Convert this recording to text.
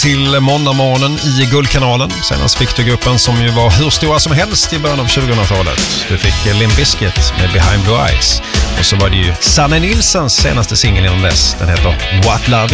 till måndagmorgonen i Guldkanalen. Senast fick du gruppen som ju var hur stora som helst i början av 2000-talet. Du fick Limp Bizkit med Behind Blue Eyes. Och så var det ju Sanne Nilssons senaste singel innan dess. Den heter What Love